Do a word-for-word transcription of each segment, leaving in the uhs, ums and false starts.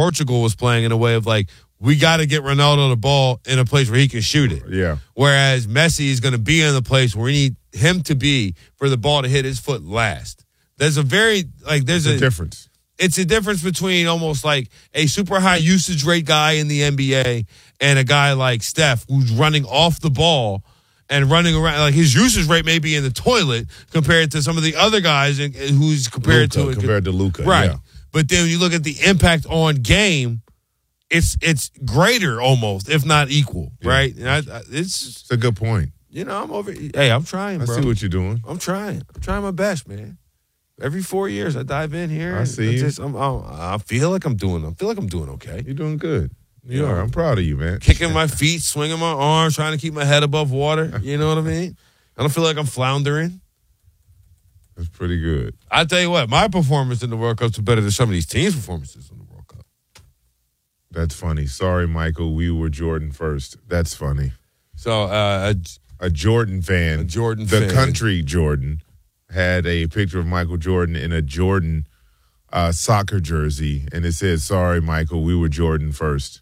Portugal was playing in a way of like, we got to get Ronaldo the ball in a place where he can shoot it. Yeah. Whereas Messi is going to be in the place where we need him to be for the ball to hit his foot last. There's a very, like, there's It's a, a difference. It's a difference between almost like a super high usage rate guy in the N B A and a guy like Steph who's running off the ball and running around. Like, his usage rate may be in the toilet compared to some of the other guys in, who's compared Luka, to it. Compared to Luka. Right. Yeah. But then when you look at the impact on game, it's it's greater almost, if not equal, yeah. right? And I, I, it's, it's a good point. You know, I'm over. Hey, I'm trying, bro. I see what you're doing. I'm trying. I'm trying my best, man. Every four years, I dive in here. I see. I, just, I'm, I'm, I feel like I'm doing. I feel like I'm doing okay. You're doing good. You, you are. know, I'm proud of you, man. Kicking my feet, swinging my arms, trying to keep my head above water. You know what I mean? I don't feel like I'm floundering. That's pretty good. I tell you what, my performance in the World Cup is better than some of these teams' performances in the World Cup. That's funny. Sorry, Michael. We were Jordan first. That's funny. So uh, a, a Jordan fan, a Jordan the fan. country Jordan, had a picture of Michael Jordan in a Jordan uh, soccer jersey, and it says, "Sorry, Michael, we were Jordan first."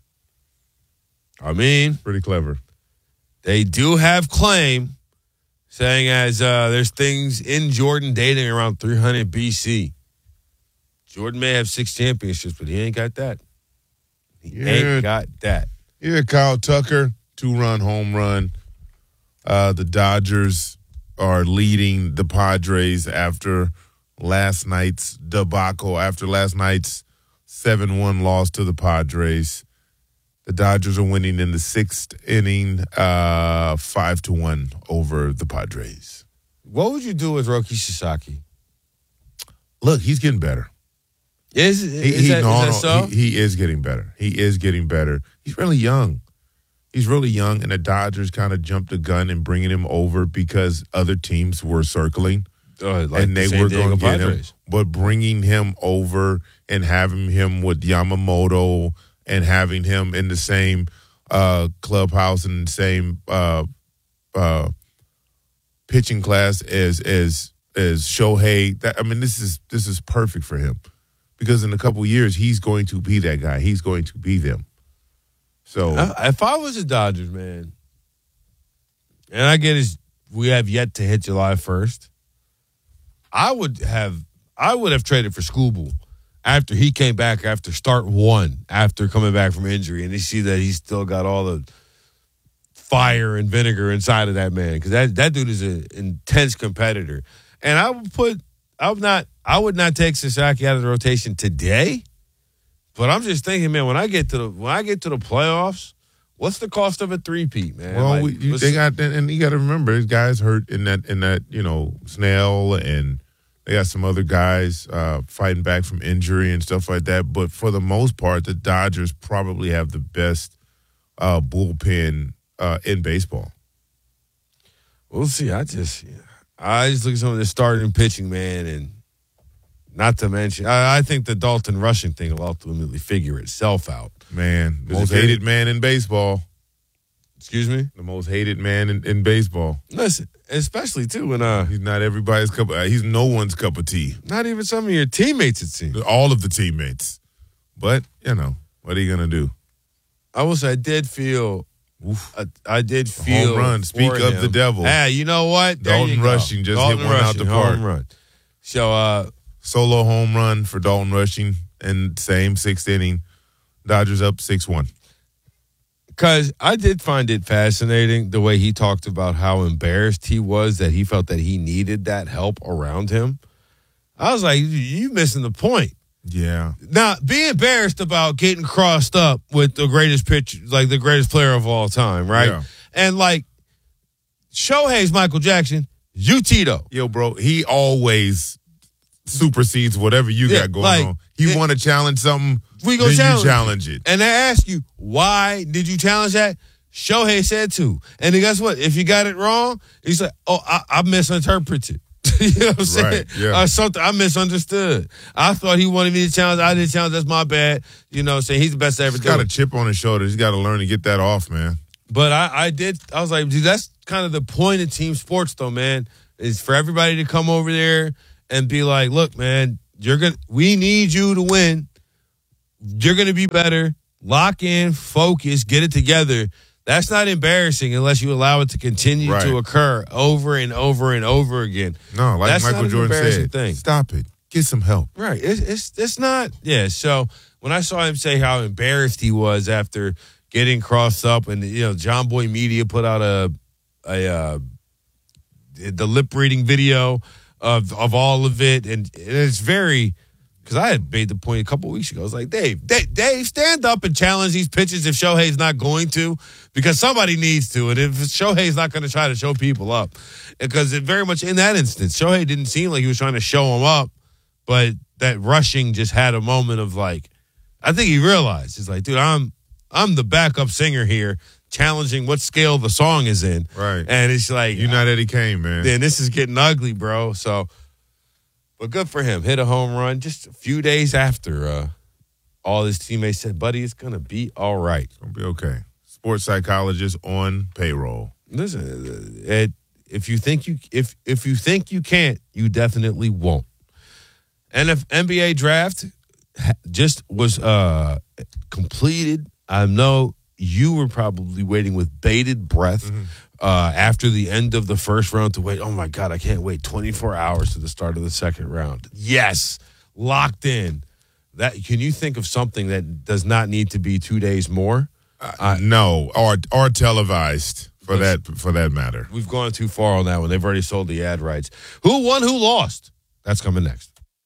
I mean, pretty clever. They do have claim, saying as uh, there's things in Jordan dating around three hundred B C. Jordan may have six championships, but he ain't got that. He yeah. ain't got that. Yeah, Kyle Tucker, two-run home run. Uh, the Dodgers are leading the Padres after last night's debacle, after last night's seven one loss to the Padres. The Dodgers are winning in the sixth inning, uh, five to one over the Padres. What would you do with Roki Sasaki? Look, he's getting better. Is, is, he, he, that, no, is that no, so? He, he is getting better. He is getting better. He's really young. He's really young, and the Dodgers kind of jumped the gun in bringing him over because other teams were circling, uh, like and they the were going to get him. Padres. But bringing him over and having him with Yamamoto and having him in the same uh, clubhouse and the same uh, uh, pitching class as as as Shohei, that, I mean, this is this is perfect for him because in a couple of years he's going to be that guy. He's going to be them. So if I was the Dodgers, man, and I get it, we have yet to hit July first, I would have I would have traded for Skubal after he came back after start one, after coming back from injury, and you see that he's still got all the fire and vinegar inside of that man because that, that dude is an intense competitor. And I would put I would not I would not take Sasaki out of the rotation today. But I'm just thinking, man, when I get to the when I get to the playoffs, what's the cost of a three-peat, man? Well, like, we, you, they got and you got to remember, these guys hurt in that in that you know Snell, and they got some other guys uh, fighting back from injury and stuff like that. But for the most part, the Dodgers probably have the best uh, bullpen uh, in baseball. We'll see. I just I just look at some of the starting pitching, man, and. Not to mention, I, I think the Dalton Rushing thing will ultimately figure itself out. Man, the most hated, hated man in baseball. Excuse me? The most hated man in, in baseball. Listen, especially, too, when... Uh, he's not everybody's cup of... He's no one's cup of tea. Not even some of your teammates, it seems. All of the teammates. But, you know, what are you going to do? I will say I did feel... I, I did feel... Home run. Speak of him. the devil. Hey, you know what? There Dalton you Rushing just Dalton hit one Rushing, out the park. Home run. So, uh... Solo home run for Dalton Rushing, and same sixth inning. Dodgers up six one. Because I did find it fascinating the way he talked about how embarrassed he was that he felt that he needed that help around him. I was like, you missing the point. Yeah. Now, be embarrassed about getting crossed up with the greatest pitcher, like the greatest player of all time, right? Yeah. And like, Shohei's Michael Jackson, you Tito. Yo, bro, he always supersedes whatever you yeah, got going like, on. He want to challenge something, we go then challenge, you challenge it. And they ask you, why did you challenge that? Shohei said to. And then guess what? If you got it wrong, he's like, oh, I, I misinterpreted. You know what I'm saying? Right, yeah. Uh, something I misunderstood. I thought he wanted me to challenge. I didn't challenge. That's my bad. You know what I'm saying? He's the best I ever He's done. got a chip on his shoulder. He's got to learn to get that off, man. But I, I did. I was like, dude, that's kind of the point of team sports, though, man, is for everybody to come over there and be like, look, man, you're gonna. We need you to win. you're going to be better. Lock in, focus, get it together. That's not embarrassing unless you allow it to continue right. to occur over and over and over again. No, like That's Michael not an Jordan embarrassing said, thing. Stop it. Get some help. Right. It's, it's it's not. Yeah. So when I saw him say how embarrassed he was after getting crossed up, and you know, John Boy Media put out a a uh, the lip reading video of of all of it, and it's very. Because I had made the point a couple weeks ago. I was like, Dave, Dave, Dave, stand up and challenge these pitches if Shohei's not going to, because somebody needs to. And if Shohei's not going to try to show people up, because it very much in that instance, Shohei didn't seem like he was trying to show him up, but that rushing just had a moment of like, I think he realized, he's like, dude, I'm I'm the backup singer here, challenging what scale the song is in. Right. And it's like, You're not Eddie Kane, man. Then this is getting ugly, bro. So. But good for him. Hit a home run just a few days after uh, all his teammates said, buddy, it's going to be all right. It's going to be okay. Sports psychologist on payroll. Listen, it, if you think you if if you think you can't, you definitely won't. And if N B A draft just was uh, completed, I know you were probably waiting with bated breath. Mm-hmm. Uh, after the end of the first round to wait, oh my God, I can't wait twenty-four hours to the start of the second round. Yes, locked in. That can you think of something that does not need to be two days more? Uh, uh, no, or or televised for that for that matter. We've gone too far on that one. They've already sold the ad rights. Who won? Who lost? That's coming next.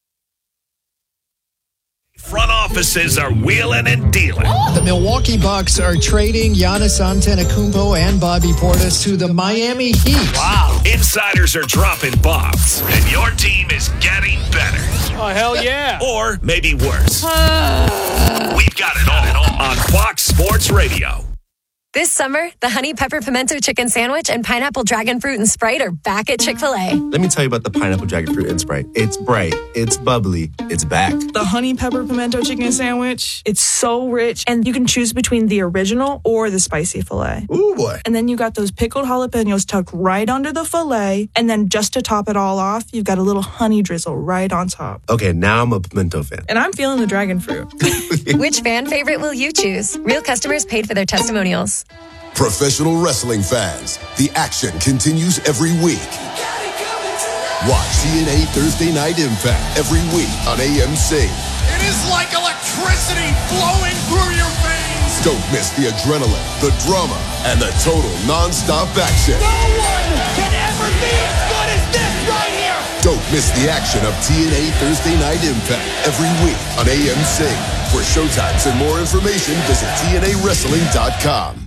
Front offices are wheeling and dealing. The Milwaukee Bucks are trading Giannis Antetokounmpo and Bobby Portis to the Miami Heat. Wow. Insiders are dropping bombs, and your team is getting better. Oh, hell yeah. Or maybe worse. We've got it all on Fox Sports Radio. This summer, the Honey Pepper Pimento Chicken Sandwich and Pineapple Dragon Fruit and Sprite are back at Chick-fil-A. Let me tell you about the Pineapple Dragon Fruit and Sprite. It's bright, it's bubbly, it's back. The Honey Pepper Pimento Chicken Sandwich, it's so rich, and you can choose between the original or the spicy filet. Ooh, boy. And then you got those pickled jalapenos tucked right under the filet, and then just to top it all off, you've got a little honey drizzle right on top. Okay, now I'm a pimento fan. And I'm feeling the dragon fruit. Which fan favorite will you choose? Real customers paid for their testimonials. Professional wrestling fans, the action continues every week. Watch T N A Thursday Night Impact every week on A M C. It is like electricity flowing through your veins. Don't miss the adrenaline, the drama, and the total non-stop action. No one can ever be as good as this right here. Don't miss the action of T N A Thursday Night Impact every week on A M C. For showtimes and more information, visit T N A wrestling dot com.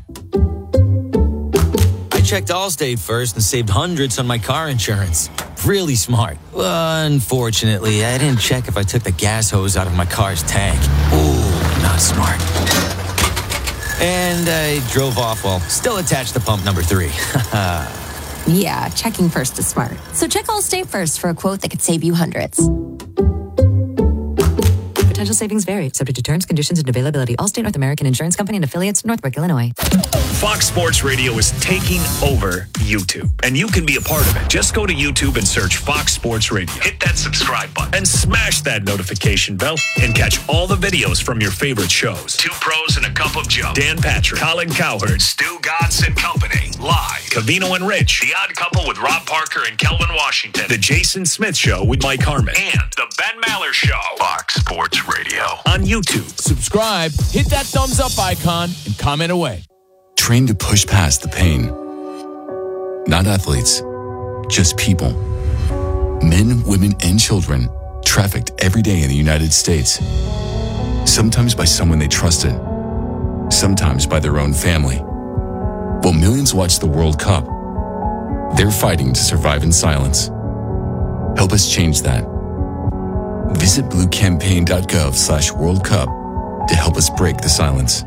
I checked Allstate first and saved hundreds on my car insurance. Really smart. Unfortunately, I didn't check if I took the gas hose out of my car's tank. Ooh, not smart. And I drove off while still attached to pump number three. Yeah, checking first is smart. So check Allstate first for a quote that could save you hundreds. Potential savings vary, subject to terms, conditions, and availability. Allstate North American Insurance Company and affiliates, Northbrook, Illinois. Fox Sports Radio is taking over YouTube, and you can be a part of it. Just go to YouTube and search Fox Sports Radio. Hit that subscribe button and smash that notification bell and catch all the videos from your favorite shows. Two Pros and a Cup of Joe, Dan Patrick, Colin Cowherd, Stu Godson and Company, live. Covino and Rich, The Odd Couple with Rob Parker and Kelvin Washington, The Jason Smith Show with Mike Harmon, and The Ben Maller Show. Fox Sports Radio on YouTube. Subscribe, hit that thumbs up icon, and comment away. Trained to push past the pain. Not athletes, just people. Men, women, and children trafficked every day in the United States. Sometimes by someone they trusted, sometimes by their own family. While millions watch the World Cup, they're fighting to survive in silence. Help us change that. Visit bluecampaign.gov slash World Cup to help us break the silence.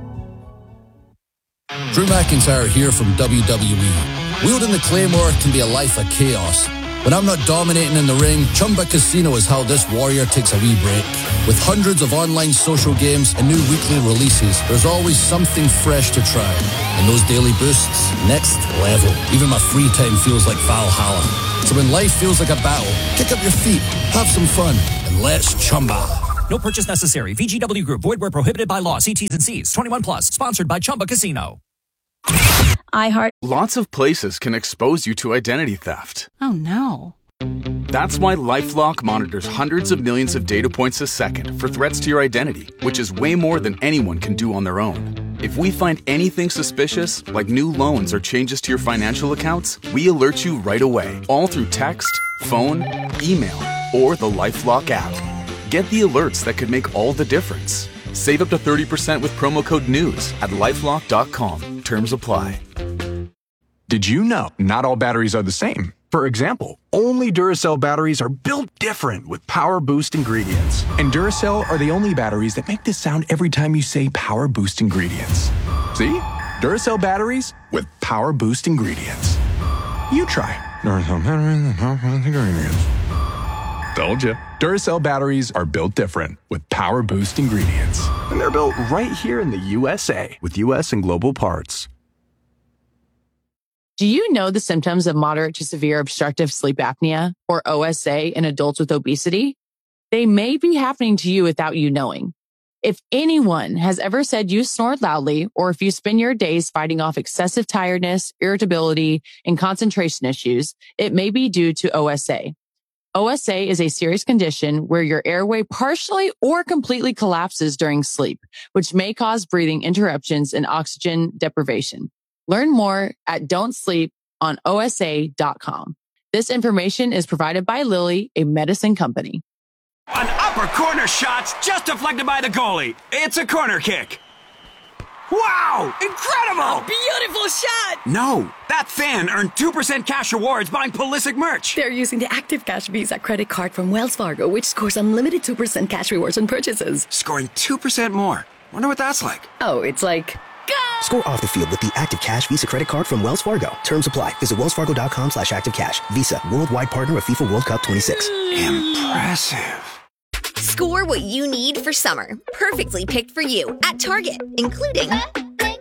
Drew McIntyre here from W W E. Wielding the Claymore can be a life of chaos. When I'm not dominating in the ring, Chumba Casino is how this warrior takes a wee break. With hundreds of online social games and new weekly releases, there's always something fresh to try. And those daily boosts, next level. Even my free time feels like Valhalla. So when life feels like a battle, kick up your feet, have some fun, and let's Chumba. No purchase necessary. V G W Group. Void where prohibited by law. See T's and C's. twenty-one plus. Sponsored by Chumba Casino. iHeart. Lots of places can expose you to identity theft. Oh, no. That's why LifeLock monitors hundreds of millions of data points a second for threats to your identity, which is way more than anyone can do on their own. If we find anything suspicious, like new loans or changes to your financial accounts, we alert you right away, all through text, phone, email, or the LifeLock app. Get the alerts that could make all the difference. Save up to thirty percent with promo code NEWS at lifelock dot com. Terms apply. Did you know not all batteries are the same? For example, only Duracell batteries are built different with Power Boost ingredients. And Duracell are the only batteries that make this sound every time you say Power Boost ingredients. See? Duracell batteries with Power Boost ingredients. You try. Duracell batteries with Power Boost ingredients. Told you. Duracell batteries are built different with Power Boost ingredients. And they're built right here in the U S A with U S and global parts. Do you know the symptoms of moderate to severe obstructive sleep apnea, or O S A, in adults with obesity? They may be happening to you without you knowing. If anyone has ever said you snore loudly, or if you spend your days fighting off excessive tiredness, irritability, and concentration issues, it may be due to O S A. O S A is a serious condition where your airway partially or completely collapses during sleep, which may cause breathing interruptions and oxygen deprivation. Learn more at don't sleep on O S A dot com. This information is provided by Lilly, a medicine company. An upper corner shot's just deflected by the goalie. It's a corner kick. Wow! Incredible! A beautiful shot! No, that fan earned two percent cash rewards buying Pulisic merch. They're using the Active Cash Visa credit card from Wells Fargo, which scores unlimited two percent cash rewards on purchases. Scoring two percent more. Wonder what that's like. Oh, it's like... Go! Score off the field with the Active Cash Visa credit card from Wells Fargo. Terms apply. Visit wellsfargo.com slash activecash. Visa, worldwide partner of FIFA World Cup twenty-six. Impressive. Score what you need for summer. Perfectly picked for you at Target, including Up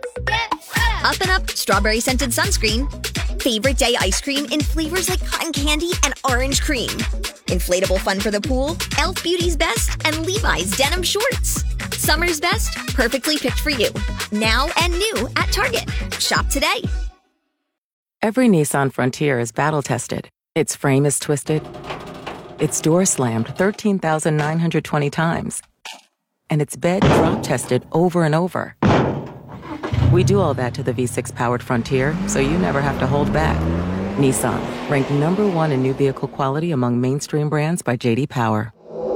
and Up strawberry scented sunscreen, favorite day ice cream in flavors like cotton candy and orange cream, inflatable fun for the pool, Elf Beauty's Best, and Levi's denim shorts. Summer's best, perfectly picked for you. Now and new at Target. Shop today. Every Nissan Frontier is battle-tested. Its frame is twisted. Its door slammed thirteen thousand nine hundred twenty times. And its bed drop-tested over and over. We do all that to the V six powered Frontier, so you never have to hold back. Nissan, ranked number one in new vehicle quality among mainstream brands by J D Power.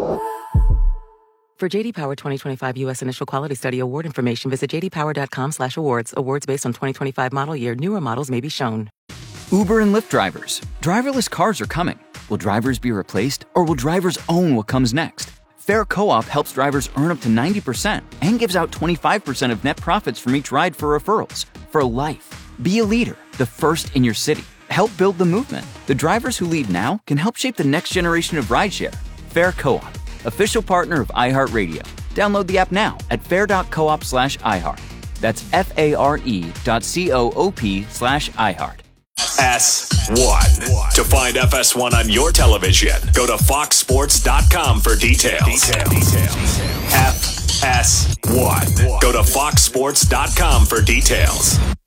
For J D Power twenty twenty-five U S Initial Quality Study award information, visit j d power dot com slash awards. Awards based on twenty twenty-five model year. Newer models may be shown. Uber and Lyft drivers. Driverless cars are coming. Will drivers be replaced, or will drivers own what comes next? Fair Co-op helps drivers earn up to ninety percent and gives out twenty-five percent of net profits from each ride for referrals. For life. Be a leader, the first in your city. Help build the movement. The drivers who lead now can help shape the next generation of rideshare. Fair Co-op, official partner of iHeartRadio. Download the app now at fair.coop slash iHeart. That's F-A-R-E dot C-O-O-P slash iHeart. S one. To find F S one on your television, go to fox sports dot com for details. Details. Details. F S one. Go to fox sports dot com for details.